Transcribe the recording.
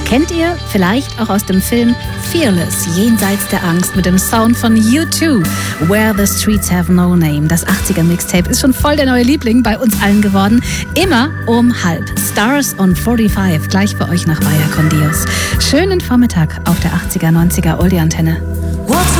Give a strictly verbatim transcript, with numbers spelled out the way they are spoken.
Kennt ihr vielleicht auch aus dem Film Fearless, jenseits der Angst, mit dem Sound von U zwei, Where the Streets Have No Name. Das achtziger-Mixtape ist schon voll der neue Liebling bei uns allen geworden. Immer um halb. Stars on fünfundvierzig, gleich für euch nach Vaya con Dios. Schönen Vormittag auf der achtziger, neunziger Oldie-Antenne.